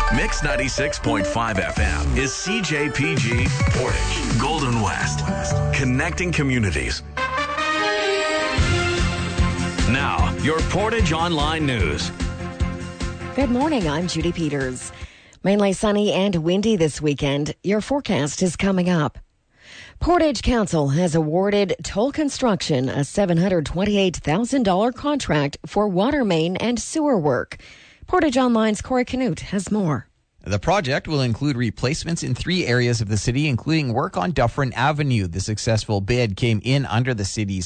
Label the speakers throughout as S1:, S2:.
S1: Mix 96.5 FM is CJPG Portage, Golden West, connecting communities. Now, your Portage Online News.
S2: Good morning, I'm Judy Peters. Mainly sunny and windy this weekend. Your forecast is coming up. Portage Council has awarded Toll Construction a $728,000 contract for water main and sewer work. Portage Online's Corey Canute has more.
S3: The project will include replacements in 3 areas of the city, including work on Dufferin Avenue. The successful bid came in under the city's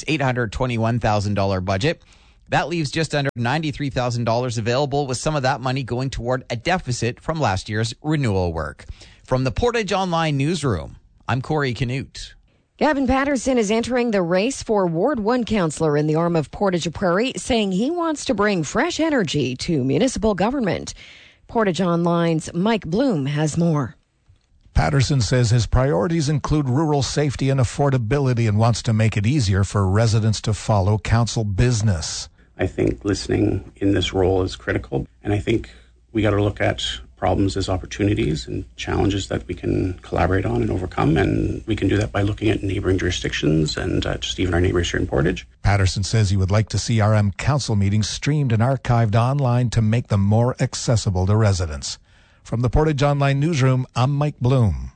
S3: $821,000 budget. That leaves just under $93,000 available, with some of that money going toward a deficit from last year's renewal work. From the Portage Online newsroom, I'm Corey Canute.
S2: Gavin Patterson is entering the race for Ward 1 councillor in the arm of Portage Prairie, saying he wants to bring fresh energy to municipal government. Portage Online's Mike Bloom has more.
S4: Patterson says his priorities include rural safety and affordability and wants to make it easier for residents to follow council business.
S5: I think listening in this role is critical, and I think we got to look at problems as opportunities and challenges that we can collaborate on and overcome, and we can do that by looking at neighboring jurisdictions and just even our neighbors here in Portage.
S4: Patterson says he would like to see RM council meetings streamed and archived online to make them more accessible to residents. From the Portage Online newsroom, I'm Mike Bloom.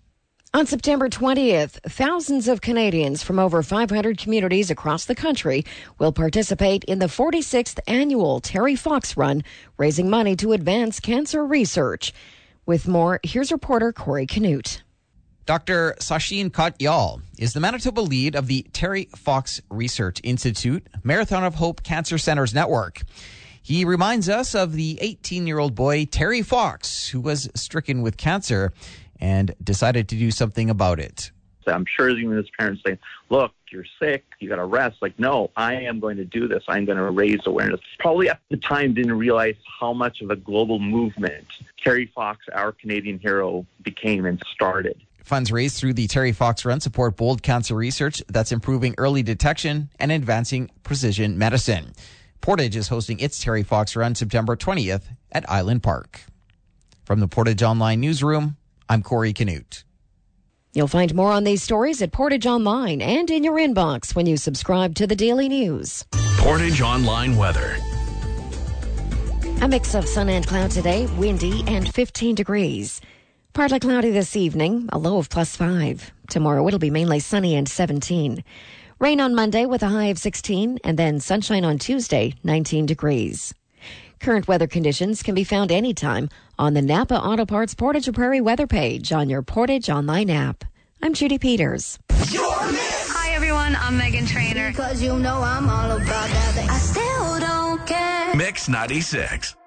S2: On September 20th, thousands of Canadians from over 500 communities across the country will participate in the 46th annual Terry Fox Run, raising money to advance cancer research. With more, here's reporter Corey Canute.
S3: Dr. Sachin Kotyal is the Manitoba lead of the Terry Fox Research Institute Marathon of Hope Cancer Centers Network. He reminds us of the 18-year-old boy, Terry Fox, who was stricken with cancer and decided to do something about it.
S6: I'm sure even his parents saying, look, you're sick, you got to rest. Like, no, I am going to do this. I'm going to raise awareness. Probably at the time didn't realize how much of a global movement Terry Fox, our Canadian hero, became and started.
S3: Funds raised through the Terry Fox Run support bold cancer research that's improving early detection and advancing precision medicine. Portage is hosting its Terry Fox Run September 20th at Island Park. From the Portage Online newsroom, I'm Corey Canute.
S2: You'll find more on these stories at Portage Online and in your inbox when you subscribe to the Daily News.
S1: Portage Online weather.
S2: A mix of sun and cloud today, windy and 15 degrees. Partly cloudy this evening, a low of +5. Tomorrow it'll be mainly sunny and 17. Rain on Monday with a high of 16, and then sunshine on Tuesday, 19 degrees. Current weather conditions can be found anytime on the Napa Auto Parts Portage Prairie weather page on your Portage Online app. I'm Judy Peters.
S7: Hi, everyone. I'm Megan Trainor.
S8: Because you know I'm all about that. I still don't care.
S1: Mix 96.